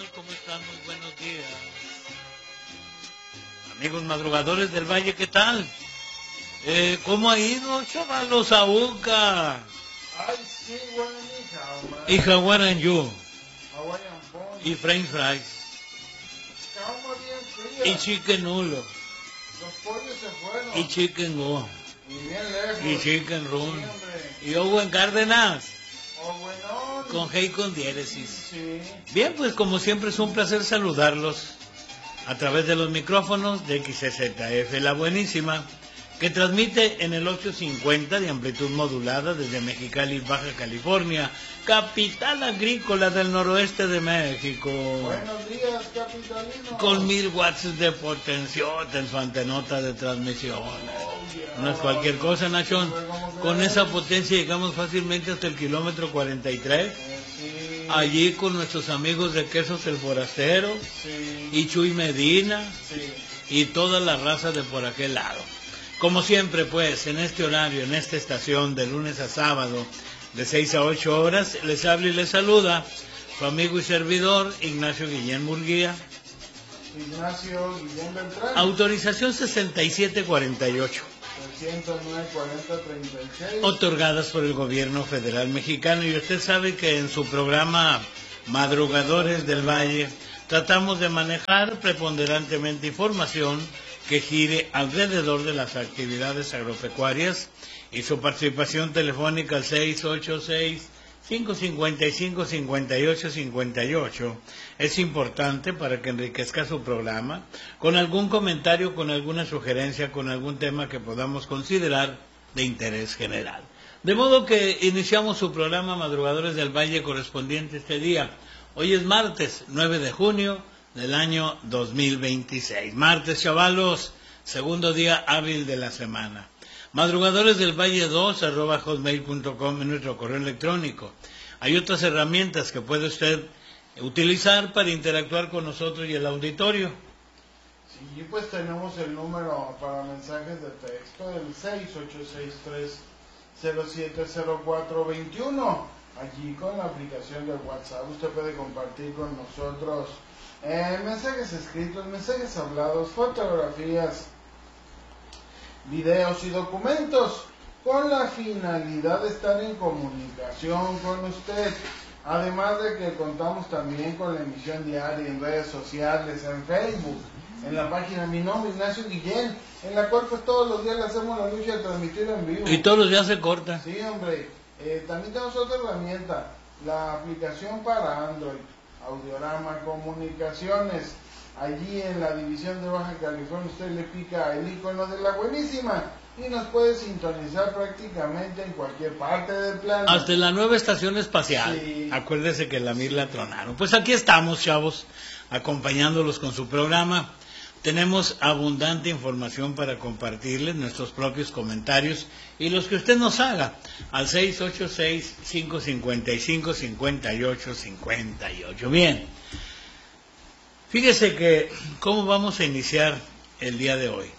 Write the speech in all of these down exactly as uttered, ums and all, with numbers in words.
¿Cómo están? Muy buenos días. Amigos madrugadores del Valle, ¿qué tal? Eh, ¿Cómo ha ido, chavalos, a Uca? Ay, sí, bueno, hija, Y Hawaiian You. Hawaiian Bone. Y French fries. Calma bien fría. Y chicken nulo. Los pollos se fueron. Y chicken go. Y bien lejos. Y chicken run. Sí, hombre. Y Owen Cárdenas. Oh, bueno. Con G y con diéresis. Sí. Bien, pues como siempre es un placer saludarlos a través de los micrófonos de X Z F, la buenísima, que transmite en el ochocientos cincuenta de amplitud modulada desde Mexicali, Baja California, capital agrícola del noroeste de México. Buenos días, capitalino. Con mil watts de potencia en su antenota de transmisión. No es cualquier cosa, Nachón. Con esa potencia llegamos fácilmente hasta el kilómetro cuarenta y tres. Sí. Allí con nuestros amigos de Quesos El Forastero. Sí. Y Chuy Medina. Sí. Y toda la raza de por aquel lado. Como siempre, pues, en este horario, en esta estación, de lunes a sábado, de seis a ocho horas, les habla y les saluda su amigo y servidor, Ignacio Guillén Murguía. Ignacio Guillén Beltrán. Autorización sesenta y siete cuarenta y ocho. trescientos nueve, cuarenta, treinta y seis. Otorgadas por el gobierno federal mexicano. Y usted sabe que en su programa Madrugadores del Valle tratamos de manejar preponderantemente información que gire alrededor de las actividades agropecuarias, y su participación telefónica al seis ocho seis, cinco cinco cinco, cinco ocho cinco ocho es importante para que enriquezca su programa con algún comentario, con alguna sugerencia, con algún tema que podamos considerar de interés general. De modo que iniciamos su programa Madrugadores del Valle correspondiente este día. Hoy es martes nueve de junio del año dos mil veintiséis. Martes, chavalos, segundo día hábil de la semana. Madrugadores del Valle dos arroba hotmail punto com en nuestro correo electrónico. Hay otras herramientas que puede usted utilizar para interactuar con nosotros y el auditorio. Sí, pues tenemos el número para mensajes de texto, el seis ocho seis tres, cero siete cero cuatro dos uno. Allí con la aplicación de WhatsApp usted puede compartir con nosotros eh, mensajes escritos, mensajes hablados, fotografías, videos y documentos, con la finalidad de estar en comunicación con usted. Además de que contamos también con la emisión diaria en redes sociales, en Facebook, en la página Mi Nombre Ignacio Guillén, en la cual pues todos los días le hacemos la lucha de transmitir en vivo. Y todos los días se corta. Sí, hombre. Eh, también tenemos otra herramienta, la aplicación para Android, Audiorama Comunicaciones. Allí en la división de Baja California usted le pica el icono de la buenísima y nos puede sintonizar prácticamente en cualquier parte del planeta. Hasta en la nueva estación espacial. Sí. Acuérdese que la Mir la tronaron. Pues aquí estamos, chavos, acompañándolos con su programa. Tenemos abundante información para compartirles, nuestros propios comentarios y los que usted nos haga al seis ocho seis, cinco cinco cinco, cinco ocho cinco ocho. Bien, fíjese que cómo vamos a iniciar el día de hoy.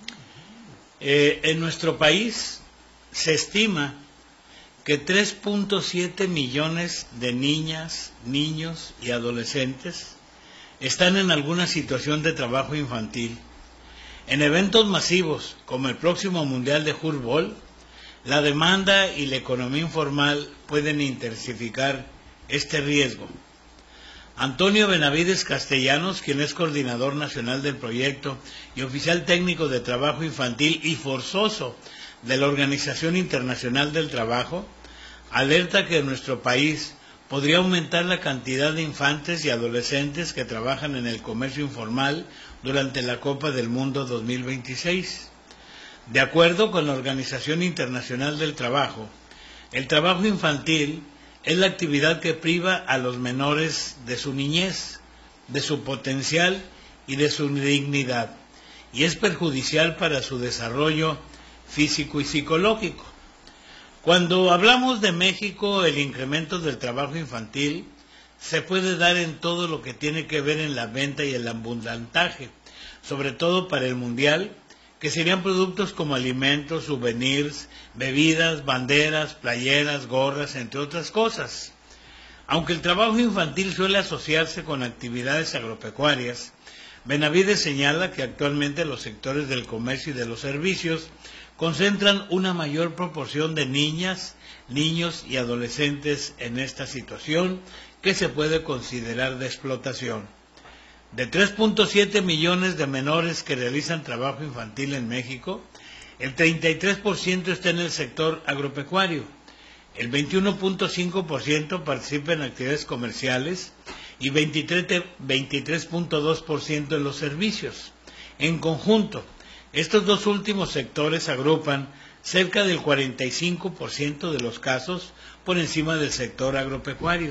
Eh, en nuestro país se estima que tres punto siete millones de niñas, niños y adolescentes están en alguna situación de trabajo infantil. En eventos masivos como el próximo Mundial de Fútbol, la demanda y la economía informal pueden intensificar este riesgo. Antonio Benavides Castellanos, quien es coordinador nacional del proyecto y oficial técnico de trabajo infantil y forzoso de la Organización Internacional del Trabajo, alerta que en nuestro país podría aumentar la cantidad de infantes y adolescentes que trabajan en el comercio informal durante la Copa del Mundo dos mil veintiséis. De acuerdo con la Organización Internacional del Trabajo, el trabajo infantil es la actividad que priva a los menores de su niñez, de su potencial y de su dignidad, y es perjudicial para su desarrollo físico y psicológico. Cuando hablamos de México, el incremento del trabajo infantil se puede dar en todo lo que tiene que ver en la venta y el abundantaje, sobre todo para el mundial, que serían productos como alimentos, souvenirs, bebidas, banderas, playeras, gorras, entre otras cosas. Aunque el trabajo infantil suele asociarse con actividades agropecuarias, Benavides señala que actualmente los sectores del comercio y de los servicios concentran una mayor proporción de niñas, niños y adolescentes en esta situación que se puede considerar de explotación. De tres punto siete millones de menores que realizan trabajo infantil en México, el treinta y tres por ciento está en el sector agropecuario, el veintiuno punto cinco por ciento participa en actividades comerciales y veintitrés punto dos por ciento en los servicios. En conjunto, estos dos últimos sectores agrupan cerca del cuarenta y cinco por ciento de los casos por encima del sector agropecuario.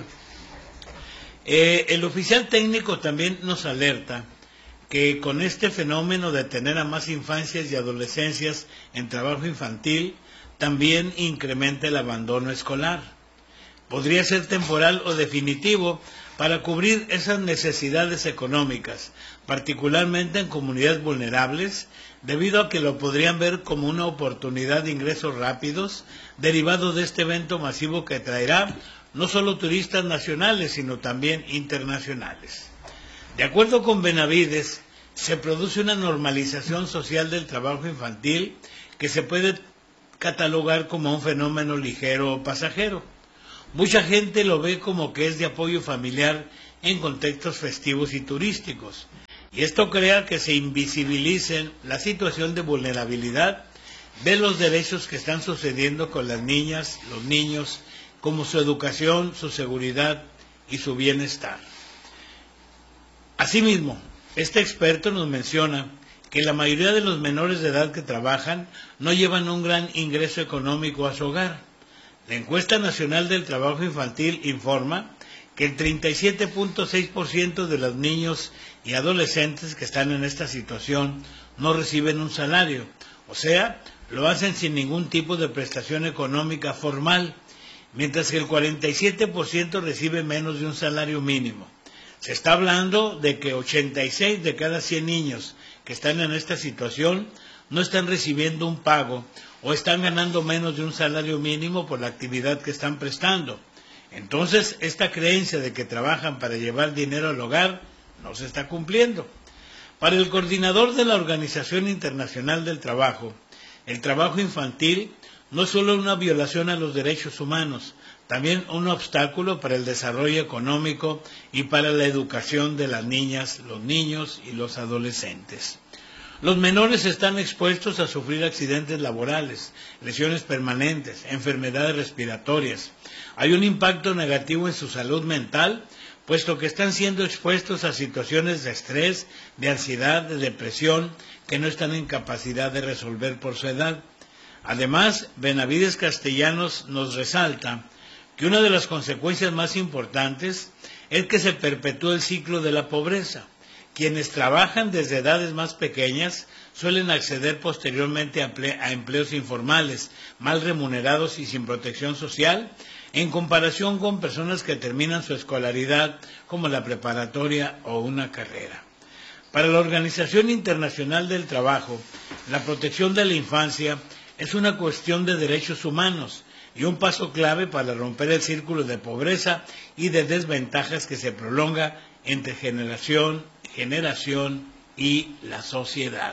Eh, el oficial técnico también nos alerta que con este fenómeno de tener a más infancias y adolescencias en trabajo infantil, también incrementa el abandono escolar. Podría ser temporal o definitivo para cubrir esas necesidades económicas, particularmente en comunidades vulnerables, debido a que lo podrían ver como una oportunidad de ingresos rápidos derivado de este evento masivo que traerá no solo turistas nacionales, sino también internacionales. De acuerdo con Benavides, se produce una normalización social del trabajo infantil que se puede catalogar como un fenómeno ligero o pasajero. Mucha gente lo ve como que es de apoyo familiar en contextos festivos y turísticos, y esto crea que se invisibilicen la situación de vulnerabilidad de los derechos que están sucediendo con las niñas, los niños, como su educación, su seguridad y su bienestar. Asimismo, este experto nos menciona que la mayoría de los menores de edad que trabajan no llevan un gran ingreso económico a su hogar. La encuesta nacional del trabajo infantil informa que el treinta y siete punto seis por ciento de los niños y adolescentes que están en esta situación no reciben un salario, o sea, lo hacen sin ningún tipo de prestación económica formal, mientras que el cuarenta y siete por ciento recibe menos de un salario mínimo. Se está hablando de que ochenta y seis de cada cien niños que están en esta situación no están recibiendo un pago o están ganando menos de un salario mínimo por la actividad que están prestando. Entonces, esta creencia de que trabajan para llevar dinero al hogar no se está cumpliendo. Para el coordinador de la Organización Internacional del Trabajo, el trabajo infantil no es solo una violación a los derechos humanos, también un obstáculo para el desarrollo económico y para la educación de las niñas, los niños y los adolescentes. Los menores están expuestos a sufrir accidentes laborales, lesiones permanentes, enfermedades respiratorias. Hay un impacto negativo en su salud mental, puesto que están siendo expuestos a situaciones de estrés, de ansiedad, de depresión, que no están en capacidad de resolver por su edad. Además, Benavides Castellanos nos resalta que una de las consecuencias más importantes es que se perpetúa el ciclo de la pobreza. Quienes trabajan desde edades más pequeñas suelen acceder posteriormente a empleos informales, mal remunerados y sin protección social, en comparación con personas que terminan su escolaridad como la preparatoria o una carrera. Para la Organización Internacional del Trabajo, la protección de la infancia es una cuestión de derechos humanos y un paso clave para romper el círculo de pobreza y de desventajas que se prolonga entre generación, generación y la sociedad.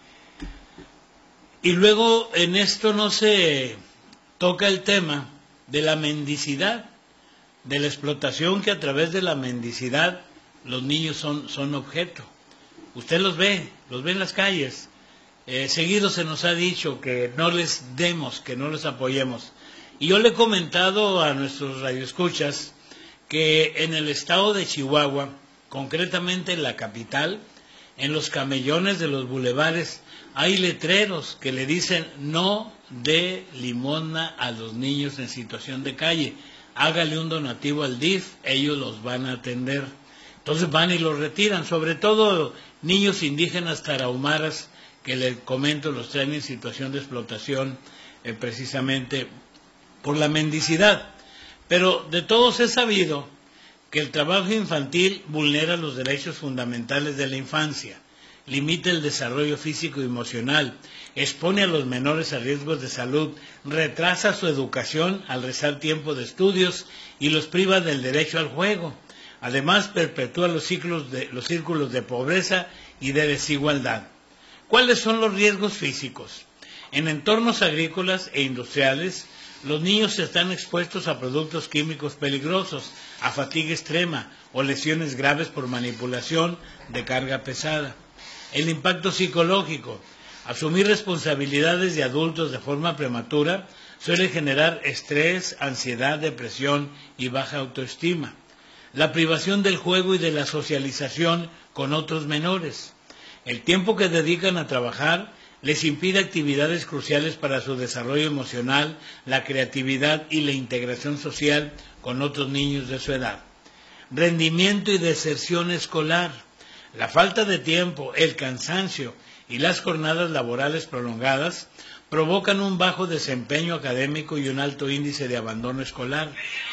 Y luego en esto no se toca el tema de la mendicidad, de la explotación que a través de la mendicidad los niños son, son objeto. Usted los ve, los ve en las calles. Eh, seguido se nos ha dicho que no les demos, que no les apoyemos. Y yo le he comentado a nuestros radioescuchas que en el estado de Chihuahua, concretamente en la capital, en los camellones de los bulevares, hay letreros que le dicen no dé limosna a los niños en situación de calle. Hágale un donativo al D I F, ellos los van a atender. Entonces van y los retiran, sobre todo niños indígenas tarahumaras, que les comento, los traen en situación de explotación eh, precisamente por la mendicidad. Pero de todos es sabido que el trabajo infantil vulnera los derechos fundamentales de la infancia, limita el desarrollo físico y emocional, expone a los menores a riesgos de salud, retrasa su educación al restar tiempo de estudios y los priva del derecho al juego. Además, perpetúa los, ciclos de, los círculos de pobreza y de desigualdad. ¿Cuáles son los riesgos físicos? En entornos agrícolas e industriales, los niños están expuestos a productos químicos peligrosos, a fatiga extrema o lesiones graves por manipulación de carga pesada. El impacto psicológico. Asumir responsabilidades de adultos de forma prematura suele generar estrés, ansiedad, depresión y baja autoestima. La privación del juego y de la socialización con otros menores. El tiempo que dedican a trabajar les impide actividades cruciales para su desarrollo emocional, la creatividad y la integración social con otros niños de su edad. Rendimiento y deserción escolar. La falta de tiempo, el cansancio y las jornadas laborales prolongadas provocan un bajo desempeño académico y un alto índice de abandono escolar.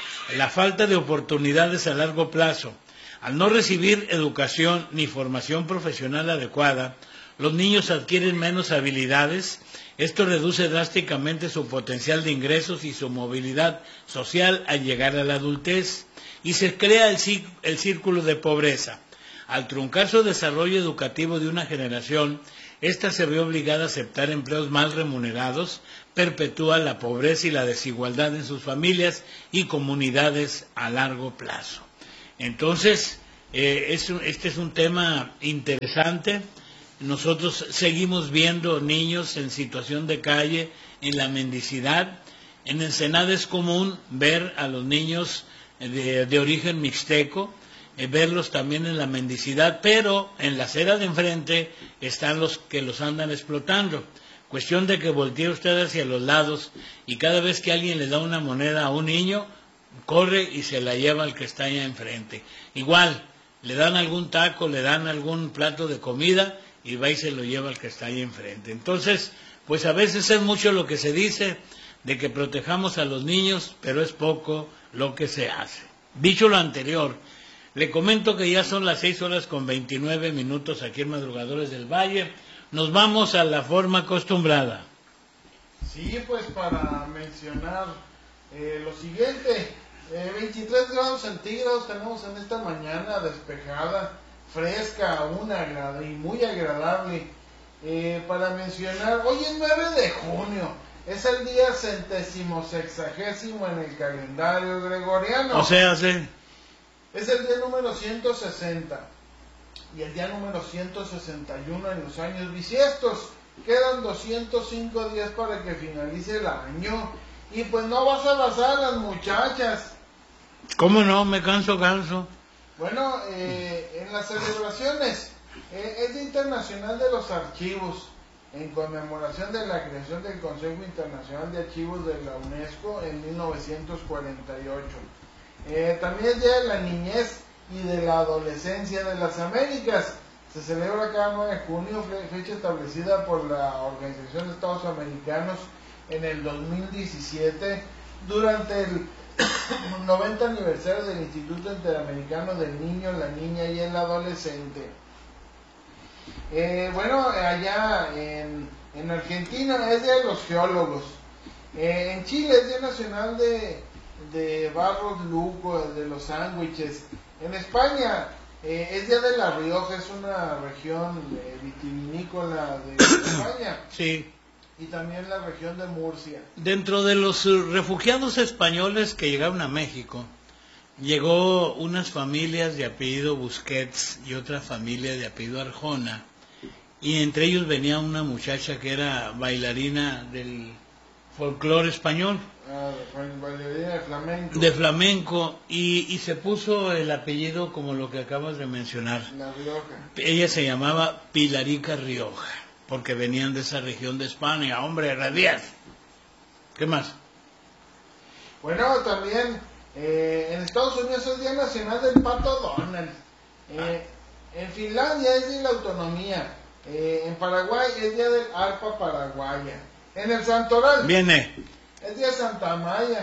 La falta de oportunidades a largo plazo. Al no recibir educación ni formación profesional adecuada, los niños adquieren menos habilidades. Esto reduce drásticamente su potencial de ingresos y su movilidad social al llegar a la adultez. Y se crea el, el círculo de pobreza. Al truncar su desarrollo educativo de una generación, ésta se ve obligada a aceptar empleos mal remunerados, perpetúa la pobreza y la desigualdad en sus familias y comunidades a largo plazo. Entonces, eh, es un, este es un tema interesante. Nosotros seguimos viendo niños en situación de calle, en la mendicidad. En Ensenada es común ver a los niños de, de origen mixteco, eh, verlos también en la mendicidad, pero en la acera de enfrente están los que los andan explotando. Cuestión de que voltee usted hacia los lados y cada vez que alguien le da una moneda a un niño, corre y se la lleva al que está allá enfrente. Igual, le dan algún taco, le dan algún plato de comida y va y se lo lleva al que está ahí enfrente. Entonces, pues a veces es mucho lo que se dice de que protejamos a los niños, pero es poco lo que se hace. Dicho lo anterior, le comento que ya son las seis horas con veintinueve minutos aquí en Madrugadores del Valle. Nos vamos a la forma acostumbrada. Sí, pues para mencionar eh, lo siguiente, eh, veintitrés grados centígrados tenemos en esta mañana despejada, fresca, aún agrada y muy agradable. Eh, para mencionar, hoy es nueve de junio, es el día centésimo sexagésimo en el calendario gregoriano. O sea, sí. Es el día número ciento sesenta y el día número ciento sesenta y uno en los años bisiestos. Quedan doscientos cinco días para que finalice el año y pues no vas a abrazar a las muchachas. ¿Cómo no? Me canso, canso. Bueno, eh, en las celebraciones, eh, es Día Internacional de los Archivos, en conmemoración de la creación del Consejo Internacional de Archivos de la UNESCO en mil novecientos cuarenta y ocho. Eh, también es Día de la Niñez y de la Adolescencia de las Américas. Se celebra cada nueve de junio, fecha establecida por la Organización de Estados Americanos en el dos mil diecisiete, durante el noventa aniversario del Instituto Interamericano del Niño, la Niña y el Adolescente. Eh, bueno, allá en, en Argentina es Día de los Geólogos. Eh, en Chile es Día Nacional de, de Barros Luco, de los sándwiches. En España eh, es Día de La Rioja, es una región eh, vitivinícola de España. Sí. Y también la región de Murcia. Dentro de los refugiados españoles que llegaron a México, llegó unas familias de apellido Busquets y otra familia de apellido Arjona, y entre ellos venía una muchacha que era bailarina del folclore español. Ah, bailarina de flamenco. De flamenco, y, y se puso el apellido como lo que acabas de mencionar. La Rioja. Ella se llamaba Pilarica Rioja, porque venían de esa región de España. Hombre, Radíaz. ¿Qué más? Bueno, también eh, en Estados Unidos es Día Nacional del Pato Donald. Eh, en Finlandia es Día de la Autonomía. Eh, en Paraguay es Día del Arpa Paraguaya. En el Santoral Viene es Día de Santa Amaya.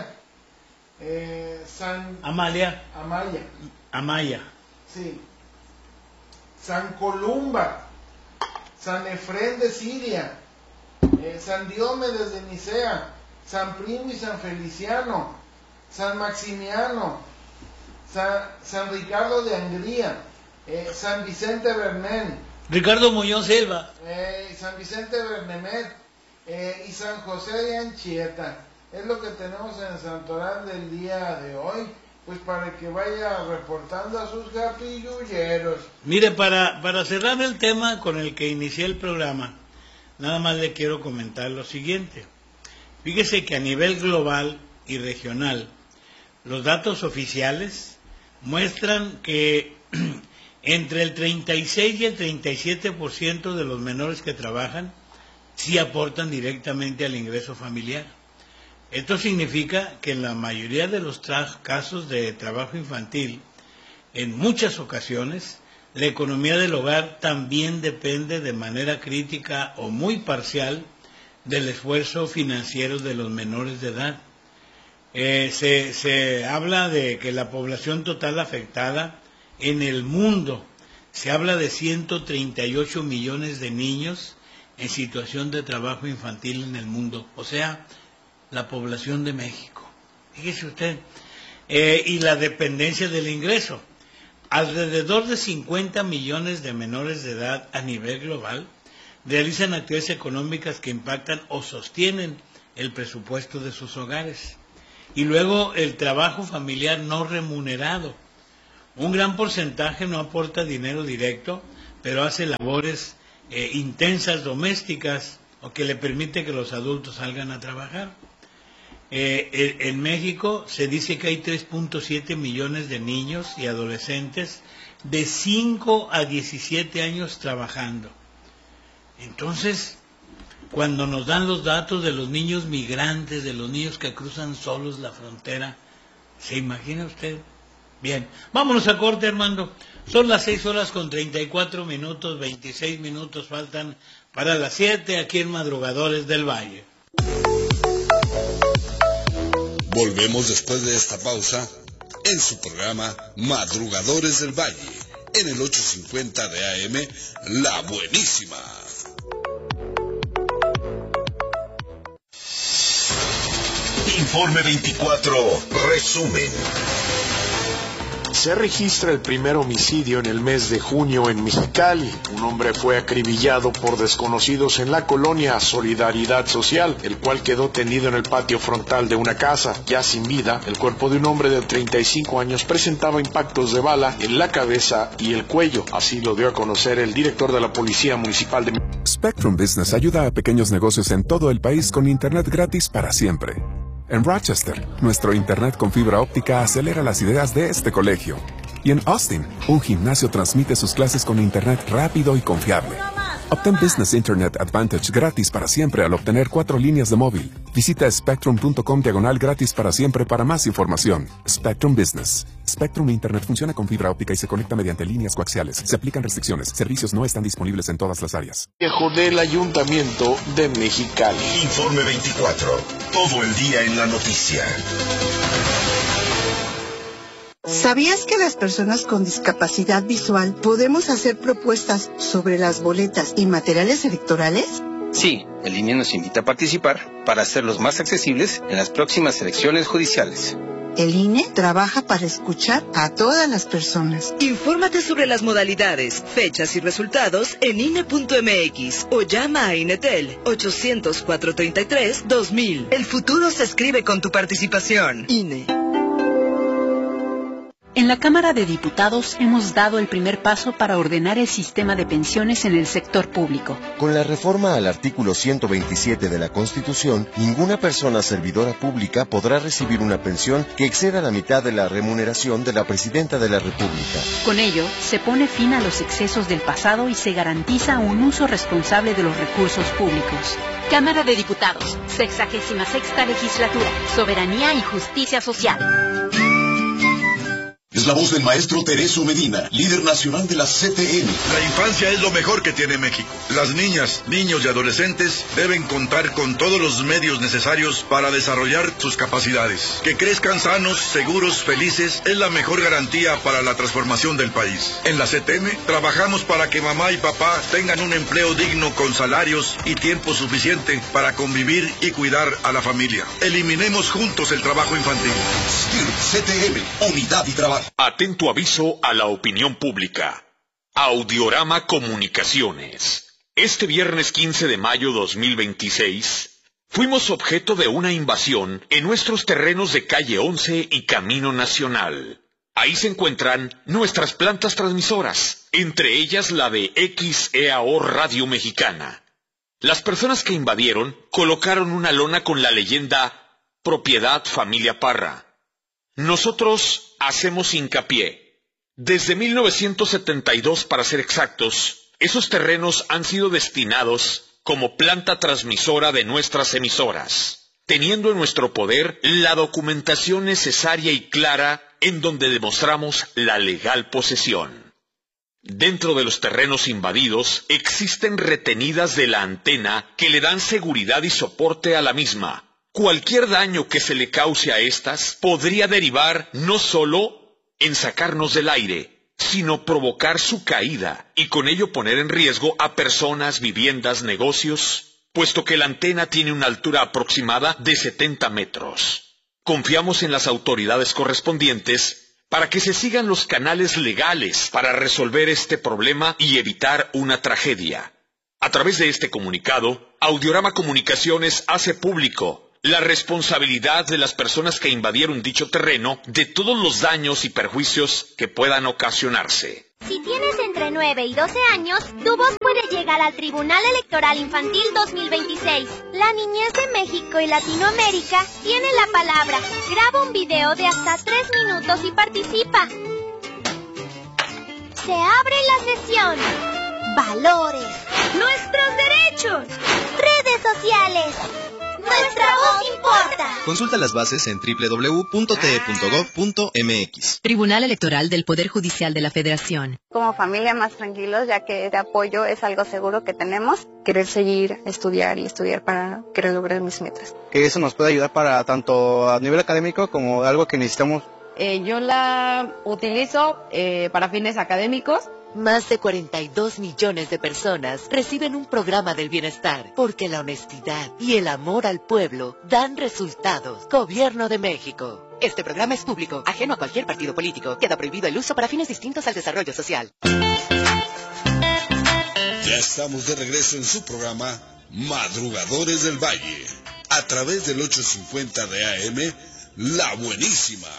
Eh, San Amalia. Amaya. Amaya. Sí. San Columba. San Efrén de Siria, eh, San Diomedes de Nicea, San Primo y San Feliciano, San Maximiano, San, San Ricardo de Hungría, eh, San Vicente Bernén, Ricardo Muñoz Silva, eh, San Vicente Bernemet eh, y San José de Anchieta. Es lo que tenemos en el santoral del día de hoy, pues para que vaya reportando a sus capillulleros. Mire, para, para cerrar el tema con el que inicié el programa, nada más le quiero comentar lo siguiente. Fíjese que a nivel global y regional, los datos oficiales muestran que entre el treinta y seis y el treinta y siete por ciento de los menores que trabajan sí aportan directamente al ingreso familiar. Esto significa que en la mayoría de los casos de trabajo infantil, en muchas ocasiones, la economía del hogar también depende de manera crítica o muy parcial del esfuerzo financiero de los menores de edad. Eh, se, se habla de que la población total afectada en el mundo, se habla de ciento treinta y ocho millones de niños en situación de trabajo infantil en el mundo, o sea, la población de México. Fíjese usted, eh, y la dependencia del ingreso. Alrededor de cincuenta millones de menores de edad a nivel global realizan actividades económicas que impactan o sostienen el presupuesto de sus hogares. Y luego el trabajo familiar no remunerado. Un gran porcentaje no aporta dinero directo, pero hace labores eh, intensas domésticas o que le permite que los adultos salgan a trabajar. Eh, en México se dice que hay tres punto siete millones de niños y adolescentes de cinco a diecisiete años trabajando. Entonces, cuando nos dan los datos de los niños migrantes, de los niños que cruzan solos la frontera, ¿se imagina usted? Bien, vámonos a corte, Armando. Son las seis horas con treinta y cuatro minutos, veintiséis minutos faltan para las siete aquí en Madrugadores del Valle. Volvemos después de esta pausa en su programa Madrugadores del Valle, en el ochocientos cincuenta de A M, La Buenísima. Informe veinticuatro, resumen. Se registra el primer homicidio en el mes de junio en Mexicali. Un hombre fue acribillado por desconocidos en la colonia Solidaridad Social, el cual quedó tendido en el patio frontal de una casa. Ya sin vida, el cuerpo de un hombre de treinta y cinco años presentaba impactos de bala en la cabeza y el cuello. Así lo dio a conocer el director de la Policía Municipal de Spectrum Business ayuda a pequeños negocios en todo el país con internet gratis para siempre. En Rochester, nuestro internet con fibra óptica acelera las ideas de este colegio. Y en Austin, un gimnasio transmite sus clases con internet rápido y confiable. Obtén Business Internet Advantage gratis para siempre al obtener cuatro líneas de móvil. Visita spectrum punto com diagonal gratis para siempre para más información. Spectrum Business. Spectrum Internet funciona con fibra óptica y se conecta mediante líneas coaxiales. Se aplican restricciones. Servicios no están disponibles en todas las áreas. Viejo del Ayuntamiento de Mexicali. Informe veinticuatro, todo el día en la noticia. ¿Sabías que las personas con discapacidad visual podemos hacer propuestas sobre las boletas y materiales electorales? Sí, el I N E nos invita a participar para hacerlos más accesibles en las próximas elecciones judiciales. El I N E trabaja para escuchar a todas las personas. Infórmate sobre las modalidades, fechas y resultados en I N E punto M X o llama a INETEL ochocientos, cuatrocientos treinta y tres, dos mil. El futuro se escribe con tu participación. I N E. En la Cámara de Diputados hemos dado el primer paso para ordenar el sistema de pensiones en el sector público. Con la reforma al artículo ciento veintisiete de la Constitución, ninguna persona servidora pública podrá recibir una pensión que exceda la mitad de la remuneración de la Presidenta de la República. Con ello, se pone fin a los excesos del pasado y se garantiza un uso responsable de los recursos públicos. Cámara de Diputados, sexagésima sexta legislatura, soberanía y justicia social. Es la voz del maestro Tereso Medina, líder nacional de la C T M. La infancia es lo mejor que tiene México. Las niñas, niños y adolescentes deben contar con todos los medios necesarios para desarrollar sus capacidades. Que crezcan sanos, seguros, felices, es la mejor garantía para la transformación del país. En la C T M trabajamos para que mamá y papá tengan un empleo digno con salarios y tiempo suficiente para convivir y cuidar a la familia. Eliminemos juntos el trabajo infantil. S T I R C T M, unidad y trabajo. Atento aviso a la opinión pública. Audiorama Comunicaciones. Este viernes quince de mayo dos mil veintiséis, fuimos objeto de una invasión en nuestros terrenos de calle once y Camino Nacional. Ahí se encuentran nuestras plantas transmisoras, entre ellas la de X E A O Radio Mexicana. Las personas que invadieron colocaron una lona con la leyenda Propiedad Familia Parra. Nosotros hacemos hincapié. Desde mil novecientos setenta y dos, para ser exactos, esos terrenos han sido destinados como planta transmisora de nuestras emisoras, teniendo en nuestro poder la documentación necesaria y clara en donde demostramos la legal posesión. Dentro de los terrenos invadidos existen retenidas de la antena que le dan seguridad y soporte a la misma. Cualquier daño que se le cause a estas podría derivar no solo en sacarnos del aire, sino provocar su caída y con ello poner en riesgo a personas, viviendas, negocios, puesto que la antena tiene una altura aproximada de setenta metros. Confiamos en las autoridades correspondientes para que se sigan los canales legales para resolver este problema y evitar una tragedia. A través de este comunicado, Audiorama Comunicaciones hace público la responsabilidad de las personas que invadieron dicho terreno de todos los daños y perjuicios que puedan ocasionarse. Si tienes entre nueve y doce años, tu voz puede llegar al Tribunal Electoral Infantil dos mil veintiséis. La niñez de México y Latinoamérica tiene la palabra. Graba un video de hasta tres minutos y participa. Se abre la sesión. Valores. Nuestros derechos. Redes sociales. Nuestra voz importa. Consulta las bases en doble u doble u doble u punto t e punto gov punto m x. Tribunal Electoral del Poder Judicial de la Federación. Como familia más tranquilos, ya que este apoyo es algo seguro que tenemos. Querer seguir, estudiar y estudiar para querer lograr mis metas. Que eso nos puede ayudar para tanto a nivel académico como algo que necesitamos. Eh, yo la utilizo eh, para fines académicos. Más de cuarenta y dos millones de personas reciben un programa del bienestar, porque la honestidad y el amor al pueblo dan resultados. Gobierno de México. Este programa es público, ajeno a cualquier partido político. Queda prohibido el uso para fines distintos al desarrollo social. Ya estamos de regreso en su programa Madrugadores del Valle, a través del ochocientos cincuenta de A M, La Buenísima.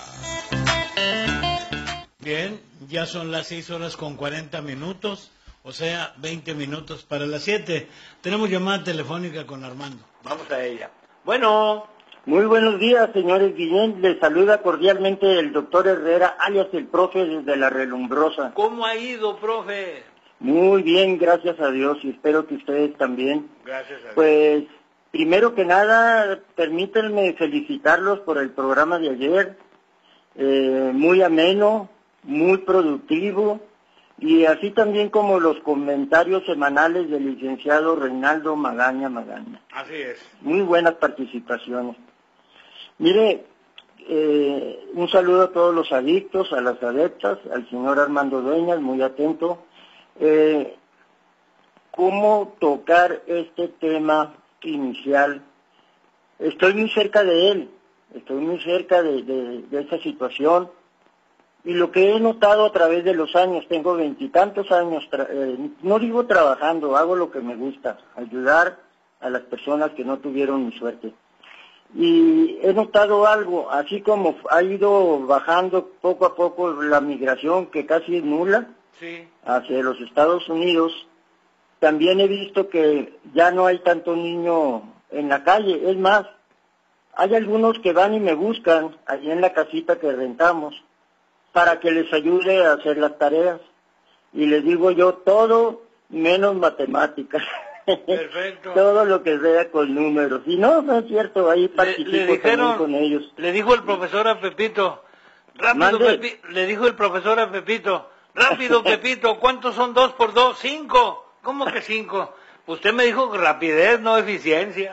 Bien, ya son las seis horas con cuarenta minutos, o sea, veinte minutos para las siete. Tenemos llamada telefónica con Armando. Vamos a ella. Bueno. Muy buenos días, señores Guillén. Les saluda cordialmente el doctor Herrera, alias el profe desde La Relumbrosa. ¿Cómo ha ido, profe? Muy bien, gracias a Dios, y espero que ustedes también. Gracias a Dios. Pues, primero que nada, permítanme felicitarlos por el programa de ayer. Eh, muy ameno, muy productivo, y así también como los comentarios semanales del licenciado Reinaldo Magaña Magaña. Así es. Muy buenas participaciones. Mire, eh, un saludo a todos los adictos, a las adeptas, al señor Armando Dueñas, muy atento. Eh, ¿Cómo tocar este tema inicial? Estoy muy cerca de él, estoy muy cerca de, de, de esa situación. Y lo que he notado a través de los años, tengo veintitantos años, eh, no digo trabajando, hago lo que me gusta, ayudar a las personas que no tuvieron mi suerte. Y he notado algo, así como ha ido bajando poco a poco la migración, que casi es nula, sí, hacia los Estados Unidos, también he visto que ya no hay tanto niño en la calle. Es más, hay algunos que van y me buscan allí en la casita que rentamos, para que les ayude a hacer las tareas. Y les digo yo, todo menos matemáticas. Perfecto. Todo lo que sea con números. Y no, no es cierto, ahí participo le, le dijeron, también con ellos. Le dijo el profesor a Pepito, Rápido, Pepi, le dijo el profesor a Pepito, rápido, Pepito, ¿cuántos son dos por dos? Cinco. ¿Cómo que cinco? Usted me dijo rapidez, no eficiencia.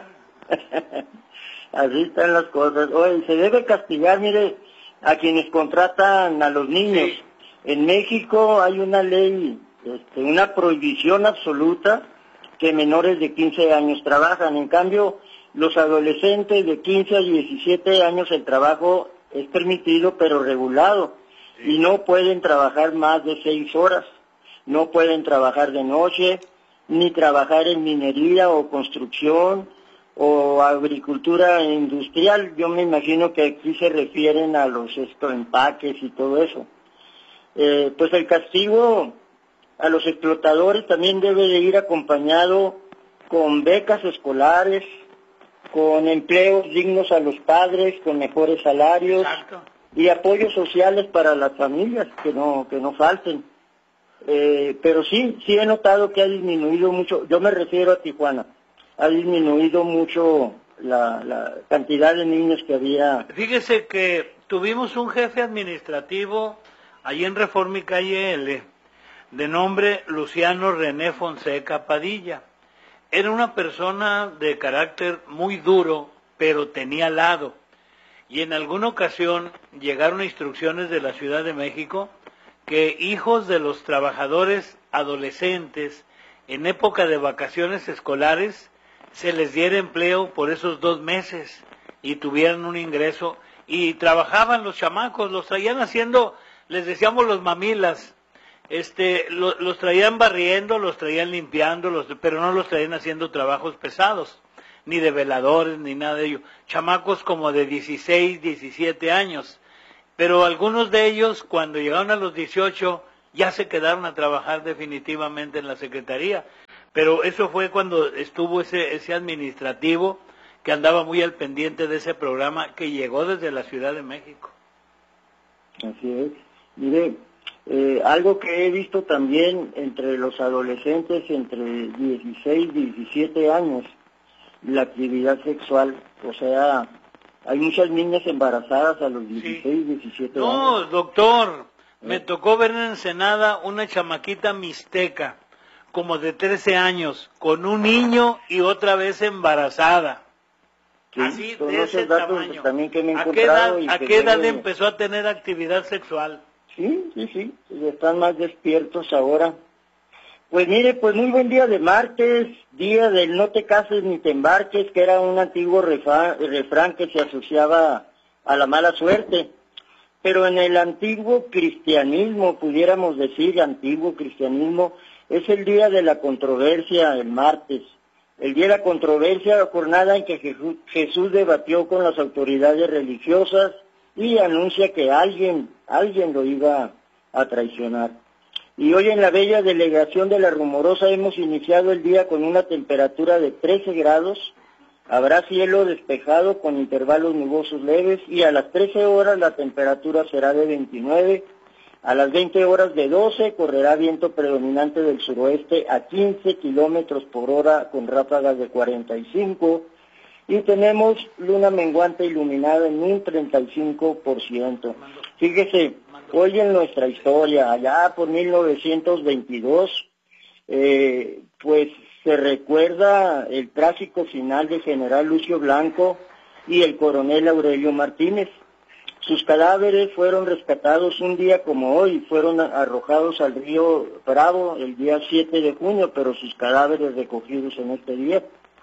Así están las cosas. Oye, se debe castigar, mire, a quienes contratan a los niños. Sí. En México hay una ley, este, una prohibición absoluta que menores de quince años trabajan. En cambio, los adolescentes de quince a diecisiete años el trabajo es permitido pero regulado. Sí. Y no pueden trabajar más de seis horas. No pueden trabajar de noche, ni trabajar en minería o construcción o agricultura industrial. Yo me imagino que aquí se refieren a los esto, empaques y todo eso. Eh, pues el castigo a los explotadores también debe de ir acompañado con becas escolares, con empleos dignos a los padres, con mejores salarios. Exacto. Y apoyos sociales para las familias, que no que no falten. Eh, pero sí, sí he notado que ha disminuido mucho, yo me refiero a Tijuana, ha disminuido mucho la, la cantidad de niños que había. Fíjese que tuvimos un jefe administrativo allí en Reforma y Calle L, de nombre Luciano René Fonseca Padilla. Era una persona de carácter muy duro, pero tenía lado. Y en alguna ocasión llegaron instrucciones de la Ciudad de México que hijos de los trabajadores adolescentes en época de vacaciones escolares se les diera empleo por esos dos meses y tuvieran un ingreso, y trabajaban los chamacos, los traían haciendo, les decíamos los mamilas, este, lo, los traían barriendo, los traían limpiando, los, pero no los traían haciendo trabajos pesados, ni de veladores, ni nada de ello, chamacos como de dieciséis, diecisiete años. Pero algunos de ellos, cuando llegaron a los dieciocho, ya se quedaron a trabajar definitivamente en la Secretaría. Pero eso fue cuando estuvo ese, ese administrativo que andaba muy al pendiente de ese programa que llegó desde la Ciudad de México. Así es. Mire, eh, algo que he visto también entre los adolescentes entre dieciséis y diecisiete años, la actividad sexual, o sea, hay muchas niñas embarazadas a los dieciséis, diecisiete no, años. No, doctor, ¿Eh? me tocó ver en Ensenada una chamaquita mixteca, como de trece años, con un niño y otra vez embarazada. Sí, así de ese tamaño. También que me he ¿A qué edad, y a que qué edad debe... empezó a tener actividad sexual? Sí, sí, sí, están más despiertos ahora. Pues mire, pues muy buen día de martes, día del no te cases ni te embarques, que era un antiguo refrán, refrán que se asociaba a la mala suerte. Pero en el antiguo cristianismo, pudiéramos decir, antiguo cristianismo, es el día de la controversia, el martes. El día de la controversia, la jornada en que Jesús, Jesús debatió con las autoridades religiosas y anuncia que alguien, alguien lo iba a traicionar. Y hoy en la bella delegación de La Rumorosa hemos iniciado el día con una temperatura de trece grados, habrá cielo despejado con intervalos nubosos leves y a las trece horas la temperatura será de veintinueve, a las veinte horas de doce correrá viento predominante del suroeste a quince kilómetros por hora con ráfagas de cuarenta y cinco y tenemos luna menguante iluminada en un treinta y cinco por ciento. Fíjese, hoy en nuestra historia, allá por mil novecientos veintidós, eh, pues se recuerda el trágico final del general Lucio Blanco y el coronel Aurelio Martínez. Sus cadáveres fueron rescatados un día como hoy, fueron arrojados al río Bravo el día siete de junio, pero sus cadáveres recogidos en este día.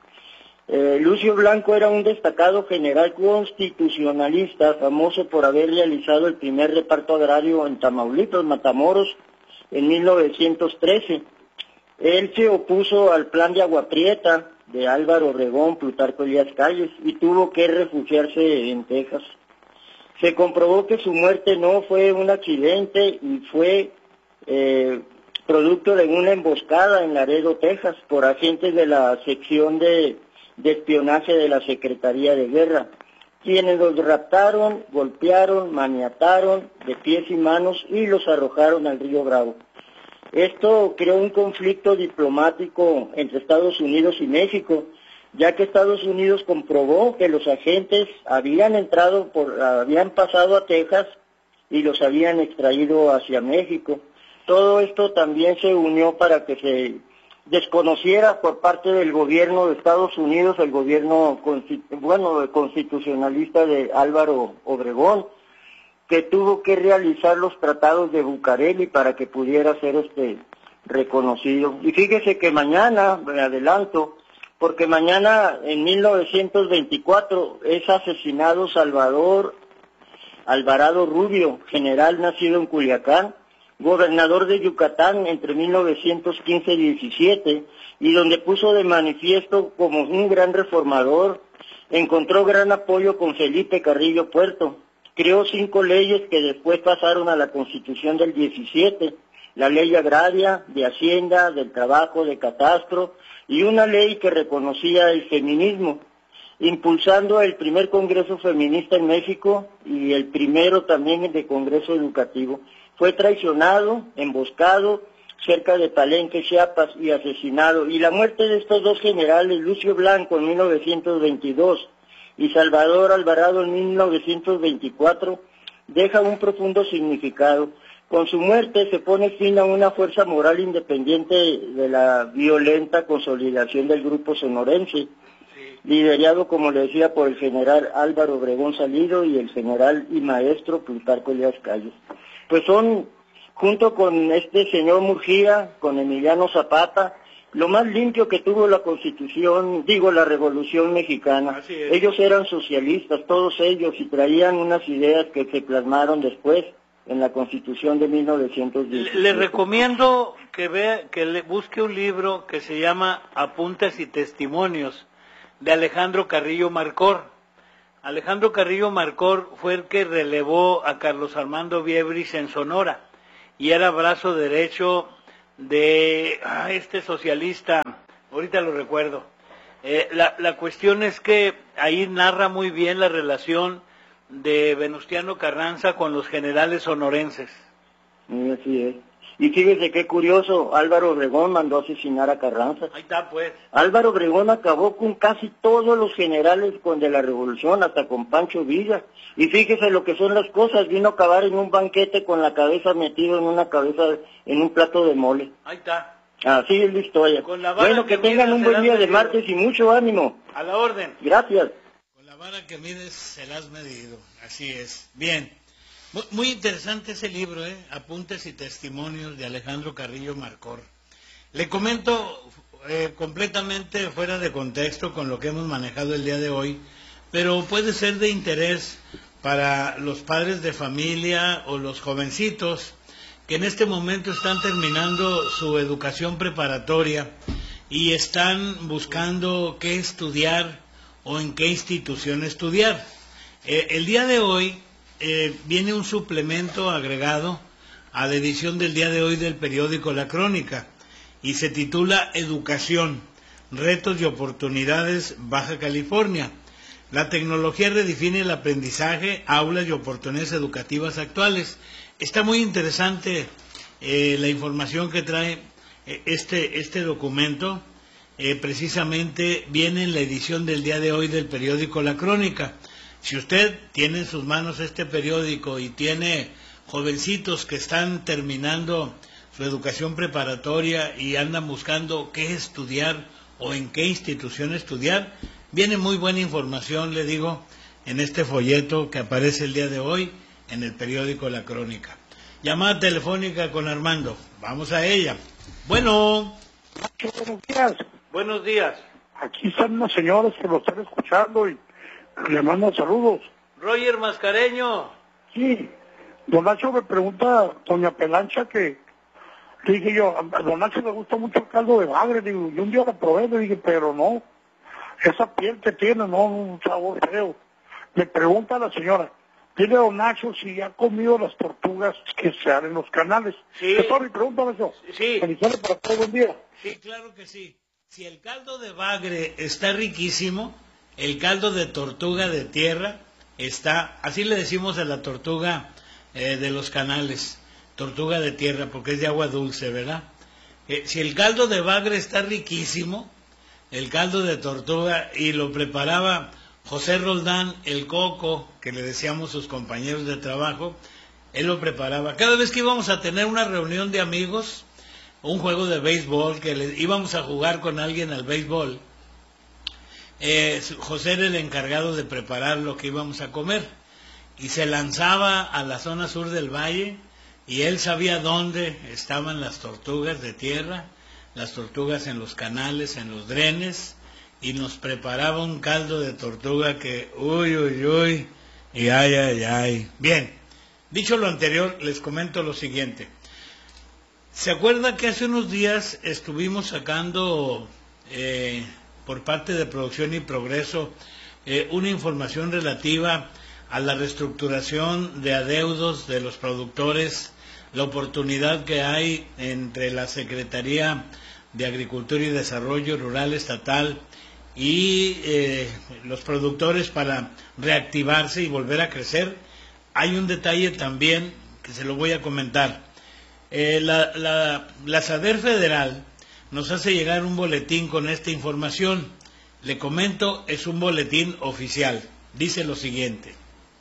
Eh, Lucio Blanco era un destacado general constitucionalista, famoso por haber realizado el primer reparto agrario en Tamaulipas, Matamoros, en mil novecientos trece. Él se opuso al plan de Agua Prieta de Álvaro Obregón, Plutarco Elías Calles, y tuvo que refugiarse en Texas. Se comprobó que su muerte no fue un accidente y fue eh, producto de una emboscada en Laredo, Texas, por agentes de la sección de, de espionaje de la Secretaría de Guerra, quienes los raptaron, golpearon, maniataron de pies y manos y los arrojaron al río Bravo. Esto creó un conflicto diplomático entre Estados Unidos y México, ya que Estados Unidos comprobó que los agentes habían entrado, por, habían pasado a Texas y los habían extraído hacia México. Todo esto también se unió para que se desconociera por parte del gobierno de Estados Unidos, el gobierno bueno, constitucionalista de Álvaro Obregón, que tuvo que realizar los tratados de Bucareli para que pudiera ser este reconocido. Y fíjese que mañana, me adelanto, porque mañana en mil novecientos veinticuatro es asesinado Salvador Alvarado Rubio, general nacido en Culiacán, gobernador de Yucatán entre mil novecientos quince y diecisiete, y donde puso de manifiesto como un gran reformador, encontró gran apoyo con Felipe Carrillo Puerto, creó cinco leyes que después pasaron a la Constitución del diecisiete, la ley agraria, de Hacienda, del trabajo, de catastro, y una ley que reconocía el feminismo, impulsando el primer Congreso Feminista en México y el primero también de Congreso Educativo. Fue traicionado, emboscado, cerca de Palenque, Chiapas, y asesinado. Y la muerte de estos dos generales, Lucio Blanco en mil novecientos veintidós y Salvador Alvarado en mil novecientos veinticuatro, deja un profundo significado. Con su muerte se pone fin a una fuerza moral independiente de la violenta consolidación del grupo sonorense, liderado, como le decía, por el general Álvaro Obregón Salido y el general y maestro Plutarco Elías Calles. Pues son, junto con este señor Murguía, con Emiliano Zapata, lo más limpio que tuvo la Constitución, digo, la Revolución Mexicana. Ellos eran socialistas, todos ellos, y traían unas ideas que se plasmaron después en la Constitución de mil novecientos diez. Le, le recomiendo que vea, que le busque un libro que se llama Apuntes y Testimonios, de Alejandro Carrillo Marcor. Alejandro Carrillo Marcor fue el que relevó a Carlos Armando Viebris en Sonora, y era brazo derecho de ah, este socialista, ahorita lo recuerdo. Eh, la, la cuestión es que ahí narra muy bien la relación de Venustiano Carranza con los generales sonorenses. Sí, así es. Y fíjese qué curioso, Álvaro Obregón mandó asesinar a Carranza. Ahí está, pues. Álvaro Obregón acabó con casi todos los generales con de la Revolución, hasta con Pancho Villa. Y fíjese lo que son las cosas, vino a acabar en un banquete con la cabeza metido en una cabeza, en un plato de mole. Ahí está. Así es la historia. Con la vara bueno, que, que tengan un buen día de medido. martes y mucho ánimo. A la orden. Gracias. Con la vara que mides se la has medido, así es. Bien. Muy interesante ese libro, ¿eh? Apuntes y Testimonios de Alejandro Carrillo Marcor. Le comento eh, completamente fuera de contexto con lo que hemos manejado el día de hoy, pero puede ser de interés para los padres de familia o los jovencitos que en este momento están terminando su educación preparatoria y están buscando qué estudiar o en qué institución estudiar. Eh, el día de hoy Eh, viene un suplemento agregado a la edición del día de hoy del periódico La Crónica y se titula Educación, retos y oportunidades Baja California. La tecnología redefine el aprendizaje, aulas y oportunidades educativas actuales. Está muy interesante eh, la información que trae eh, este, este documento. Eh, precisamente viene en la edición del día de hoy del periódico La Crónica. Si usted tiene en sus manos este periódico y tiene jovencitos que están terminando su educación preparatoria y andan buscando qué estudiar o en qué institución estudiar, viene muy buena información, le digo, en este folleto que aparece el día de hoy en el periódico La Crónica. Llamada telefónica con Armando. Vamos a ella. Bueno. Buenos días. Buenos días. Aquí están unos señores que lo están escuchando y le mando saludos. Roger Mascareño. Sí, don Nacho me pregunta, doña Pelancha, que le dije yo, a don Nacho le gusta mucho el caldo de bagre, digo, yo un día lo probé, le dije, pero no, esa piel que tiene, no, un sabor feo. Me pregunta la señora, dile a don Nacho si ha comido las tortugas que se dan en los canales. Sí. Esa es mi pregunta, Nacho. Sí. Felicidades para todo el día. Sí, claro que sí. Si el caldo de bagre está riquísimo, el caldo de tortuga de tierra está, así le decimos a la tortuga eh, de los canales, tortuga de tierra, porque es de agua dulce, ¿verdad? Eh, si el caldo de bagre está riquísimo, el caldo de tortuga, y lo preparaba José Roldán, el Coco, que le decíamos sus compañeros de trabajo, él lo preparaba. Cada vez que íbamos a tener una reunión de amigos, un juego de béisbol, que le, íbamos a jugar con alguien al béisbol, eh, José era el encargado de preparar lo que íbamos a comer, y se lanzaba a la zona sur del valle, y él sabía dónde estaban las tortugas de tierra, las tortugas en los canales, en los drenes, y nos preparaba un caldo de tortuga que, uy, uy, uy, y ay, ay, ay. Bien, dicho lo anterior, les comento lo siguiente. ¿Se acuerda que hace unos días estuvimos sacando, eh, por parte de Producción y Progreso, eh, una información relativa a la reestructuración de adeudos de los productores, la oportunidad que hay entre la Secretaría de Agricultura y Desarrollo Rural Estatal y eh, los productores para reactivarse y volver a crecer? Hay un detalle también que se lo voy a comentar. Eh, la, la, la SADER Federal nos hace llegar un boletín con esta información. Le comento, es un boletín oficial. Dice lo siguiente: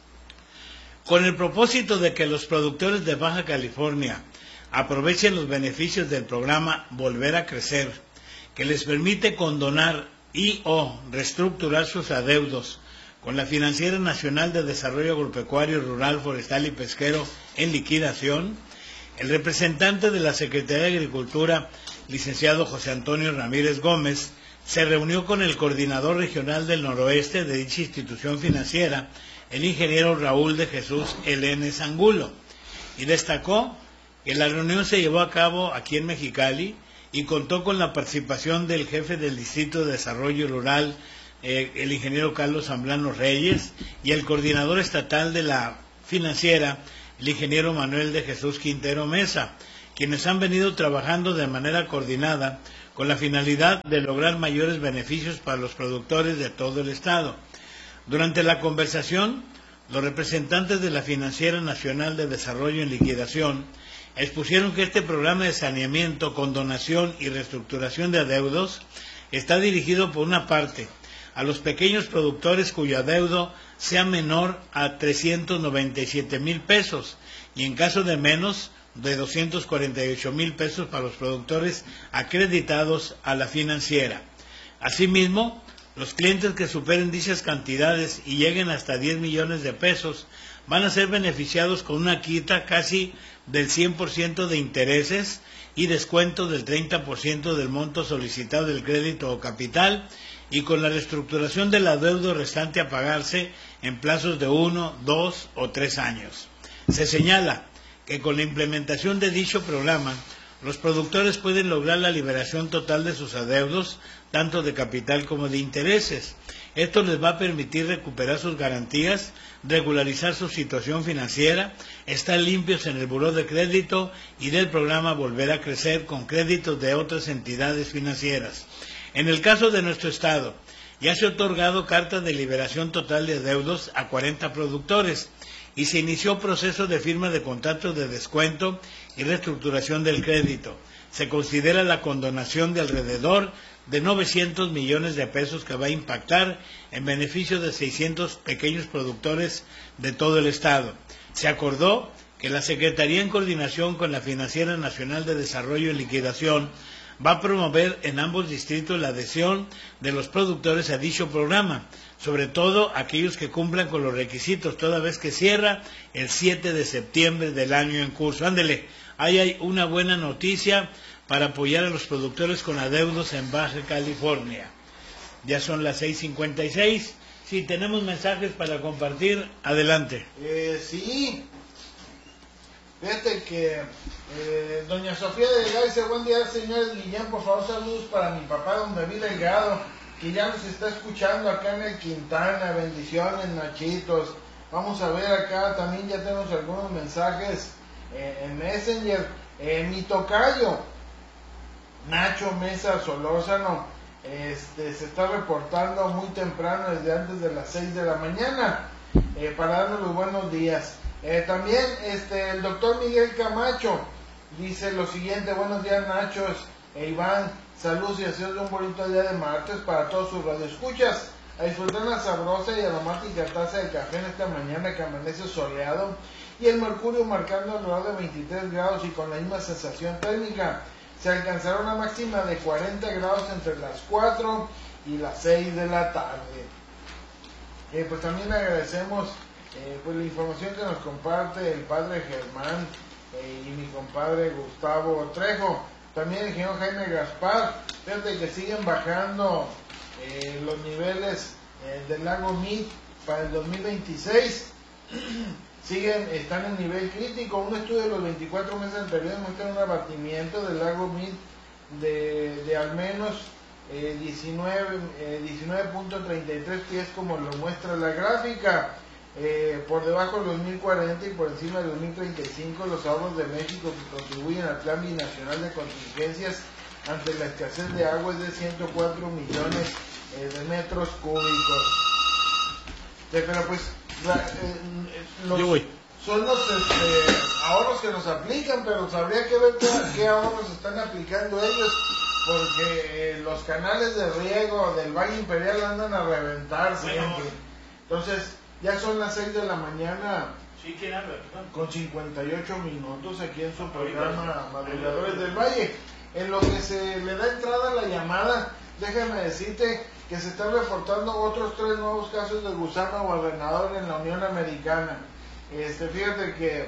con el propósito de que los productores de Baja California aprovechen los beneficios del programa Volver a Crecer, que les permite condonar y o reestructurar sus adeudos con la Financiera Nacional de Desarrollo Agropecuario, Rural, Forestal y Pesquero en liquidación, el representante de la Secretaría de Agricultura, licenciado José Antonio Ramírez Gómez, se reunió con el coordinador regional del noroeste de dicha institución financiera, el ingeniero Raúl de Jesús L N Angulo, y destacó que la reunión se llevó a cabo aquí en Mexicali y contó con la participación del jefe del Distrito de Desarrollo Rural, eh, el ingeniero Carlos Zambrano Reyes, y el coordinador estatal de la financiera, el ingeniero Manuel de Jesús Quintero Mesa, quienes han venido trabajando de manera coordinada con la finalidad de lograr mayores beneficios para los productores de todo el estado. Durante la conversación, los representantes de la Financiera Nacional de Desarrollo en liquidación expusieron que este programa de saneamiento, condonación y reestructuración de adeudos está dirigido por una parte a los pequeños productores cuyo adeudo sea menor a trescientos noventa y siete mil pesos y en caso de menos de doscientos cuarenta y ocho mil pesos para los productores acreditados a la financiera. Asimismo, los clientes que superen dichas cantidades y lleguen hasta diez millones de pesos van a ser beneficiados con una quita casi del cien por ciento de intereses y descuento del treinta por ciento del monto solicitado del crédito o capital, y con la reestructuración del adeudo restante a pagarse en plazos de uno, dos o tres años. Se señala que con la implementación de dicho programa, los productores pueden lograr la liberación total de sus adeudos, tanto de capital como de intereses. Esto les va a permitir recuperar sus garantías, regularizar su situación financiera, estar limpios en el buró de crédito y del programa Volver a Crecer con créditos de otras entidades financieras. En el caso de nuestro estado, ya se ha otorgado carta de liberación total de adeudos a cuarenta productores y se inició proceso de firma de contratos de descuento y reestructuración del crédito. Se considera la condonación de alrededor de novecientos millones de pesos que va a impactar en beneficio de seiscientos pequeños productores de todo el estado. Se acordó que la Secretaría, en coordinación con la Financiera Nacional de Desarrollo y Liquidación, va a promover en ambos distritos la adhesión de los productores a dicho programa, sobre todo aquellos que cumplan con los requisitos, toda vez que cierra el siete de septiembre del año en curso. Ándele, ahí hay una buena noticia para apoyar a los productores con adeudos en Baja California. Ya son las seis cincuenta y seis. Si tenemos mensajes para compartir, adelante. Eh, sí. Fíjate que eh, doña Sofía Delgado dice: buen día, señores Guillén, por favor saludos para mi papá don David Delgado, que ya nos está escuchando acá en el Quintana. Bendiciones, Nachitos. Vamos a ver acá, también ya tenemos algunos mensajes eh, en Messenger. Eh, mi tocayo Nacho Mesa Solórzano este, se está reportando muy temprano, desde antes de las seis de la mañana, eh, para darnos los buenos días. Eh, también este, el doctor Miguel Camacho dice lo siguiente: buenos días, Nachos e Iván, saludos y deseos de un bonito día de martes para todos sus radioescuchas. A disfrutar una sabrosa y aromática taza de café en esta mañana que amanece soleado, y el mercurio marcando alrededor de veintitrés grados y con la misma sensación térmica. Se alcanzará una máxima de cuarenta grados entre las cuatro y las seis de la tarde. Eh, pues también agradecemos eh, pues la información que nos comparte el padre Germán eh, y mi compadre Gustavo Trejo. También el ingeniero Jaime Gaspar. Fíjate que siguen bajando eh, los niveles eh, del lago Mead para el dos mil veintiséis. Siguen, están en nivel crítico. Un estudio de los veinticuatro meses anteriores muestra un abatimiento del lago Mead de, de al menos eh, diecinueve punto treinta y tres pies, como lo muestra la gráfica. Eh, por debajo de los mil cuarenta y por encima de los mil treinta y cinco, los ahorros de México que contribuyen al Plan Binacional de Contingencias ante la escasez de agua es de ciento cuatro millones eh, de metros cúbicos. Eh, pero pues la, eh, los, son los este, ahorros que nos aplican, pero habría que ver qué, qué ahorros están aplicando ellos, porque eh, los canales de riego del Valle Imperial andan a reventar siempre. Bueno. Entonces ya son las seis de la mañana, sí, con cincuenta y ocho minutos aquí en su programa Madrugadores del Valle. En lo que se le da entrada a la llamada, déjame decirte que se están reportando otros tres nuevos casos de gusano gobernador en la Unión Americana. Este, fíjate que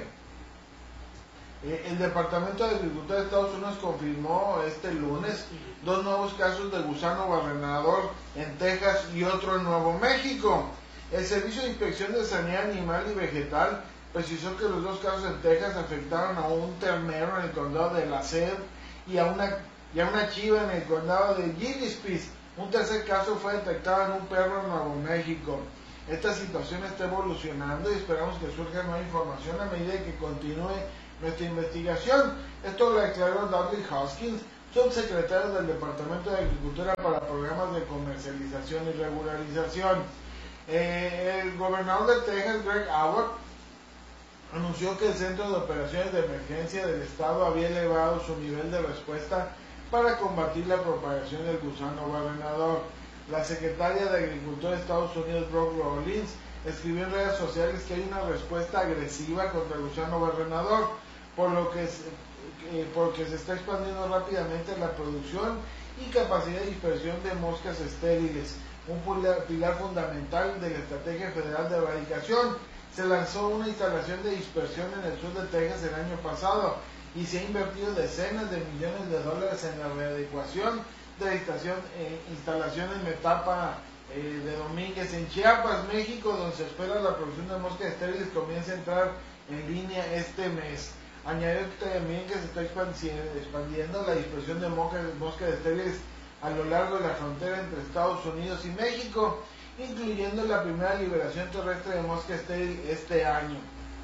eh, el Departamento de Agricultura de Estados Unidos confirmó este lunes dos nuevos casos de gusano gobernador en Texas y otro en Nuevo México. El Servicio de Inspección de Sanidad Animal y Vegetal precisó que los dos casos en Texas afectaron a un ternero en el condado de La Sed y a una, y a una chiva en el condado de Gillespie. Un tercer caso fue detectado en un perro en Nuevo México. Esta situación está evolucionando y esperamos que surja nueva información a medida que continúe nuestra investigación. Esto lo declaró Dudley Hoskins, subsecretario del Departamento de Agricultura para Programas de Comercialización y Regularización. Eh, el gobernador de Texas, Greg Abbott, anunció que el Centro de Operaciones de Emergencia del Estado había elevado su nivel de respuesta para combatir la propagación del gusano gobernador. La secretaria de Agricultura de Estados Unidos, Brooke Rollins, escribió en redes sociales que hay una respuesta agresiva contra el gusano gobernador, por lo que se, eh, porque se está expandiendo rápidamente la producción y capacidad de dispersión de moscas estériles, un pilar fundamental de la Estrategia Federal de Erradicación. Se lanzó una instalación de dispersión en el sur de Texas el año pasado y se ha invertido decenas de millones de dólares en la readecuación de la estación, eh, instalación en Metapa eh, de Domínguez, en Chiapas, México, donde se espera la producción de moscas estériles comience a entrar en línea este mes. Añadió también que se está expandiendo la dispersión de moscas, moscas estériles a lo largo de la frontera entre Estados Unidos y México, incluyendo la primera liberación terrestre de mosca estéril este año.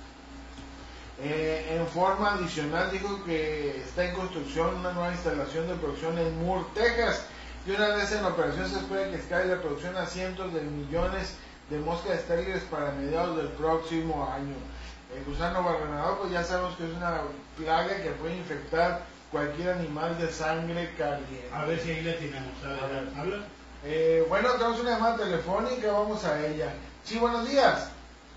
Eh, en forma adicional dijo que está en construcción una nueva instalación de producción en Moore, Texas, y una vez en operación se espera que escale la producción a cientos de millones de moscas estériles para mediados del próximo año. El gusano gobernador, pues ya sabemos que es una plaga que puede infectar cualquier animal de sangre caliente. A ver si ahí le tenemos. A ver, ¿habla? Eh, bueno, tenemos una llamada telefónica, vamos a ella. Sí, buenos días.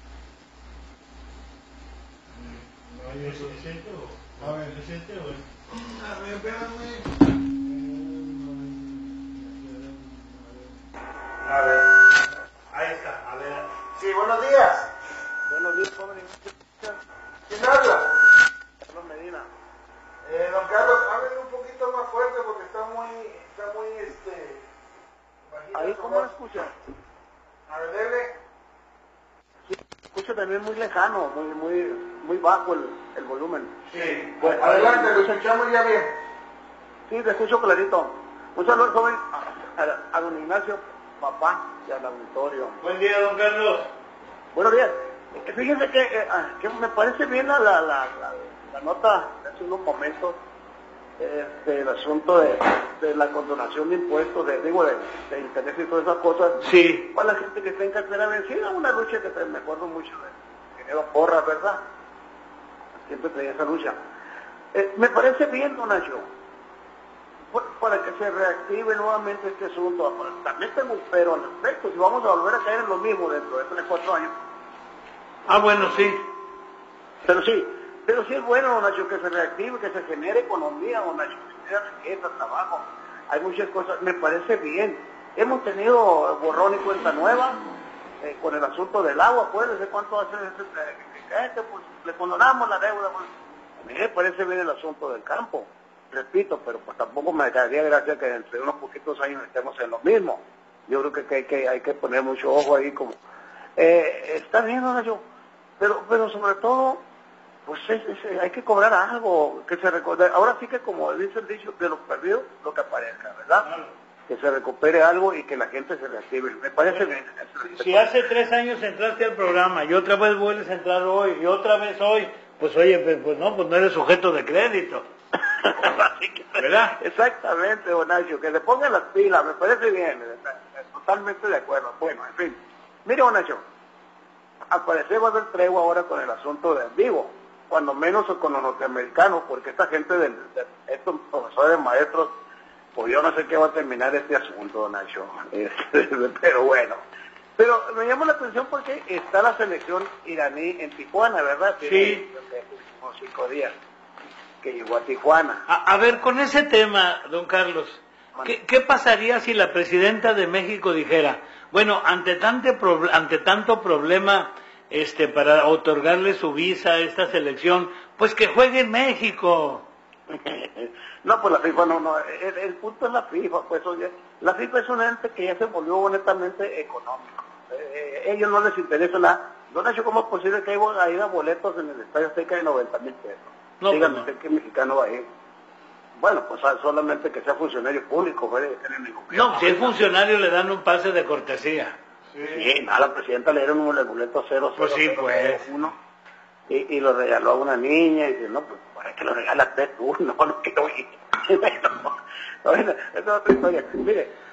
¿No hay presente o? A ver, presente o? A ver, espérame. A ver, ahí está, a ver. Sí, buenos días. Buenos días, joven. ¿Quién habla? Carlos Medina. Eh, don Carlos, háblale un poquito más fuerte porque está muy, está muy, este... ¿Ahí cómo lo escucha? A ver, dele. Sí, escucha también muy lejano, muy muy muy bajo el, el volumen. Sí, bueno, adelante, lo escuchamos ya bien. Sí, te escucho clarito. Un saludo, joven, a, a, a don Ignacio, papá, y al auditorio. Buen día, don Carlos. Buenos días. Fíjense que, eh, que me parece bien la, la, la, la, la nota hace unos momentos, este, el asunto de, de la condonación de impuestos, de, digo, de, de interés y todas esas cosas. Sí. Para la gente que está en cartera vencida, una lucha que me acuerdo mucho de ingeniero Porras, ¿verdad? Siempre traía esa lucha. Eh, me parece bien, don Nacho, para que se reactive nuevamente este asunto. También tengo un pero al respecto, si vamos a volver a caer en lo mismo dentro de tres, cuatro años. Ah, bueno, sí. Pero sí, pero sí es bueno, don Nacho, que se reactive, que se genere economía, don Nacho, que se genere riqueza, trabajo. Hay muchas cosas, me parece bien. Hemos tenido borrón y cuenta nueva eh, con el asunto del agua, acuérdense cuánto hace ese, eh, que, pues, le condonamos la deuda. Pues. A mí me parece bien el asunto del campo, repito, pero pues tampoco me daría gracia que entre unos poquitos años estemos en lo mismo. Yo creo que, que, hay, que hay que poner mucho ojo ahí como... Eh, está bien, don Nacho, pero, pero sobre todo, pues es, es, hay que cobrar algo, que se recuerde. Ahora sí que como dice el dicho, de los perdidos, lo que aparezca, ¿verdad? Claro. Que se recupere algo y que la gente se reactive. Me parece bien. Si, si hace tres años entraste al programa y otra vez vuelves a entrar hoy y otra vez hoy, pues oye, pues, pues no, pues no eres sujeto de crédito. ¿Verdad? Exactamente, don Nacho, que se pongan las pilas, me parece bien, totalmente de acuerdo. Bueno, en fin. Mire, don Nacho, al parecer va a haber tregua ahora con el asunto del vivo, cuando menos con los norteamericanos, porque esta gente, de, de estos profesores, maestros, pues yo no sé qué va a terminar este asunto, don Nacho, pero bueno. Pero me llama la atención porque está la selección iraní en Tijuana, ¿verdad? Sí. Tiene unos cinco días que llegó a Tijuana. A, a ver, con ese tema, don Carlos, ¿qué, ¿qué pasaría si la presidenta de México dijera, bueno, ante tanto, ante tanto problema este, para otorgarle su visa a esta selección, pues que juegue en México? No, pues la FIFA no, no, el, el punto es la FIFA, pues oye, la FIFA es un ente que ya se volvió honestamente económico. Eh, ellos no les interesa nada. Don Nacho, ¿cómo es posible que haya boletos en el Estadio Azteca de noventa mil pesos? No, dígame usted, ¿qué mexicano va a ir? Bueno, pues solamente que sea funcionario público, puede tener ningún No, si es funcionario le dan un pase de cortesía. Sí, sí nada, la presidenta le dieron un boleto cero, pues sí, pues. uno, y, y lo regaló a una niña, y dice, no, pues, ¿para qué lo regalaste tú? No, no quiero ir. Bueno, esa es otra historia. Mire,